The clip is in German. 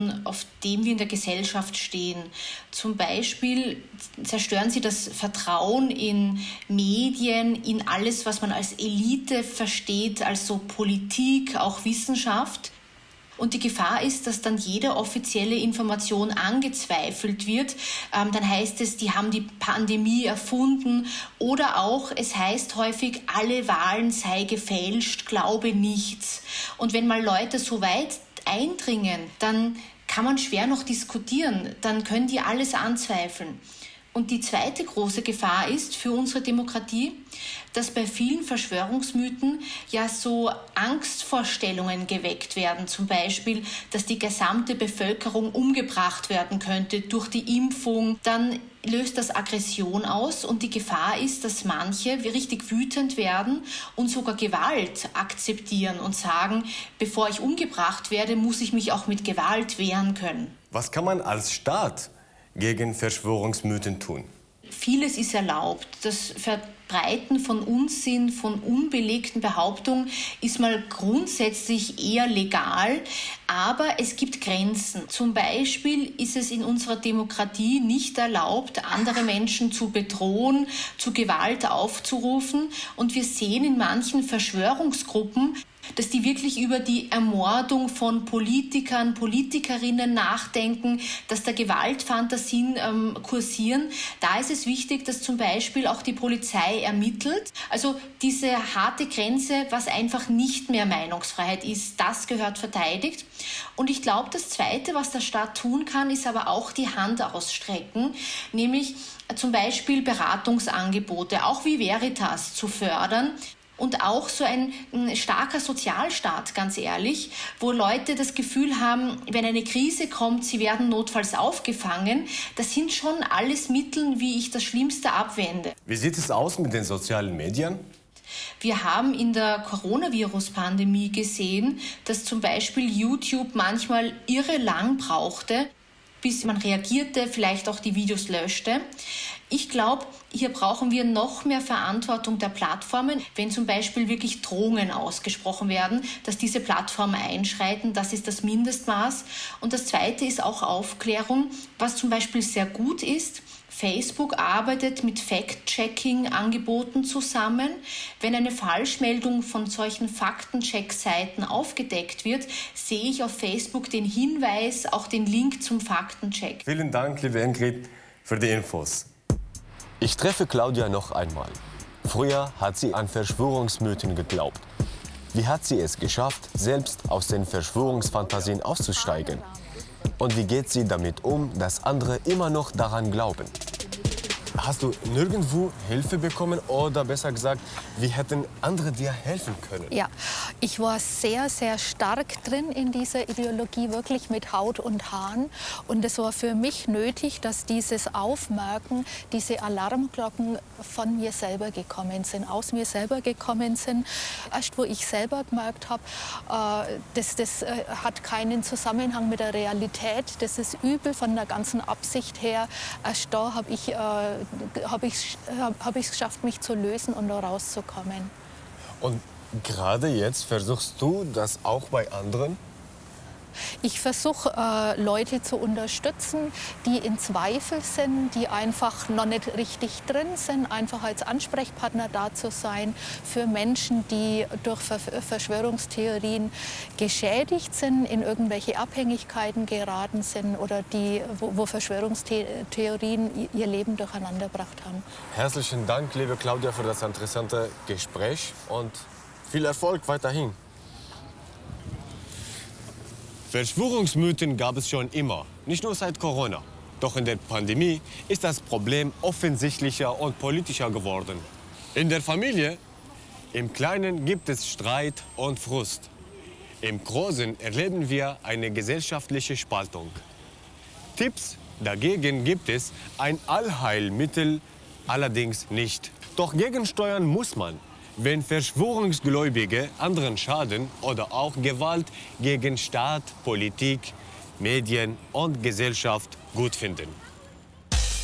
auf dem wir in der Gesellschaft stehen. Zum Beispiel zerstören sie das Vertrauen in Medien, in alles, was man als Elite versteht, also Politik, auch Wissenschaft. Und die Gefahr ist, dass dann jede offizielle Information angezweifelt wird. Dann heißt es, die haben die Pandemie erfunden. Oder auch, es heißt häufig, alle Wahlen sei gefälscht, glaube nichts. Und wenn mal Leute so weit eindringen, dann kann man schwer noch diskutieren. Dann können die alles anzweifeln. Und die zweite große Gefahr ist für unsere Demokratie, dass bei vielen Verschwörungsmythen ja so Angstvorstellungen geweckt werden. Zum Beispiel, dass die gesamte Bevölkerung umgebracht werden könnte durch die Impfung. Dann löst das Aggression aus und die Gefahr ist, dass manche richtig wütend werden und sogar Gewalt akzeptieren und sagen, bevor ich umgebracht werde, muss ich mich auch mit Gewalt wehren können. Was kann man als Staat gegen Verschwörungsmythen tun? Vieles ist erlaubt. Das Verbreiten von Unsinn, von unbelegten Behauptungen ist mal grundsätzlich eher legal, aber es gibt Grenzen. Zum Beispiel ist es in unserer Demokratie nicht erlaubt, andere Menschen zu bedrohen, zu Gewalt aufzurufen. Und wir sehen in manchen Verschwörungsgruppen, dass die wirklich über die Ermordung von Politikern, Politikerinnen nachdenken, dass da Gewaltfantasien kursieren. Da ist es wichtig, dass zum Beispiel auch die Polizei ermittelt. Also diese harte Grenze, was einfach nicht mehr Meinungsfreiheit ist, das gehört verteidigt. Und ich glaube, das Zweite, was der Staat tun kann, ist aber auch die Hand ausstrecken, nämlich zum Beispiel Beratungsangebote, auch wie Veritas zu fördern. Und auch so ein starker Sozialstaat, ganz ehrlich, wo Leute das Gefühl haben, wenn eine Krise kommt, sie werden notfalls aufgefangen. Das sind schon alles Mittel, wie ich das Schlimmste abwende. Wie sieht es aus mit den sozialen Medien? Wir haben in der Coronavirus-Pandemie gesehen, dass zum Beispiel YouTube manchmal irre lang brauchte, bis man reagierte, vielleicht auch die Videos löschte. Ich glaube, hier brauchen wir noch mehr Verantwortung der Plattformen, wenn zum Beispiel wirklich Drohungen ausgesprochen werden, dass diese Plattformen einschreiten, das ist das Mindestmaß. Und das Zweite ist auch Aufklärung, was zum Beispiel sehr gut ist. Facebook arbeitet mit Fact-Checking-Angeboten zusammen. Wenn eine Falschmeldung von solchen Faktencheck-Seiten aufgedeckt wird, sehe ich auf Facebook den Hinweis, auch den Link zum Faktencheck. Vielen Dank, liebe Ingrid, für die Infos. Ich treffe Claudia noch einmal. Früher hat sie an Verschwörungsmythen geglaubt. Wie hat sie es geschafft, selbst aus den Verschwörungsfantasien auszusteigen? Und wie geht sie damit um, dass andere immer noch daran glauben? Hast du nirgendwo Hilfe bekommen oder besser gesagt, wie hätten andere dir helfen können? Ja, ich war sehr, sehr stark drin in dieser Ideologie, wirklich mit Haut und Haaren. Und es war für mich nötig, dass dieses Aufmerken, diese Alarmglocken von mir selber gekommen sind, aus mir selber gekommen sind. Erst wo ich selber gemerkt habe, das hat keinen Zusammenhang mit der Realität, das ist übel von der ganzen Absicht her. Erst da habe ich es geschafft, mich zu lösen und da rauszukommen. Und gerade jetzt versuchst du das auch bei anderen? Ich versuche, Leute zu unterstützen, die in Zweifel sind, die einfach noch nicht richtig drin sind, einfach als Ansprechpartner da zu sein für Menschen, die durch Verschwörungstheorien geschädigt sind, in irgendwelche Abhängigkeiten geraten sind oder wo Verschwörungstheorien ihr Leben durcheinander gebracht haben. Herzlichen Dank, liebe Claudia, für das interessante Gespräch und viel Erfolg weiterhin. Verschwörungsmythen gab es schon immer, nicht nur seit Corona. Doch in der Pandemie ist das Problem offensichtlicher und politischer geworden. In der Familie, im Kleinen gibt es Streit und Frust. Im Großen erleben wir eine gesellschaftliche Spaltung. Tipps dagegen gibt es, ein Allheilmittel allerdings nicht. Doch gegensteuern muss man, wenn Verschwörungsgläubige anderen schaden oder auch Gewalt gegen Staat, Politik, Medien und Gesellschaft gut finden.